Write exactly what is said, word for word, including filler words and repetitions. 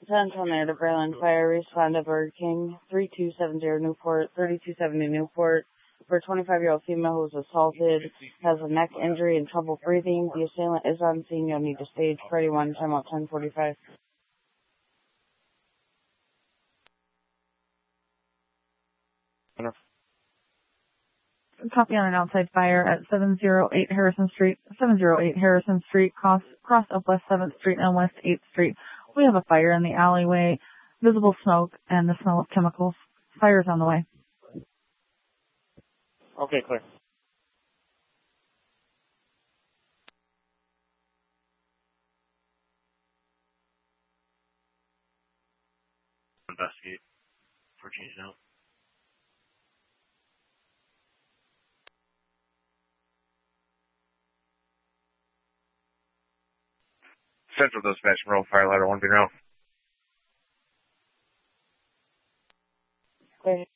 San Antonio to Berlin Fire, respond to Burger King, three two seven zero Newport, thirty-two seventy Newport, for a twenty-five-year-old female who was assaulted, has a neck injury and trouble breathing. The assailant is on scene. You'll need to stage Friday one, time out ten forty-five. Copy on an outside fire at seven oh eight Harrison Street, seven oh eight Harrison Street, cross, cross up West seventh Street and West eighth Street. We have a fire in the alleyway, visible smoke, and the smell of chemicals. Fire's on the way. Okay, clear. Investigate for changing out. Central dispatch, Monroe Fire Ladder one being out. Clear.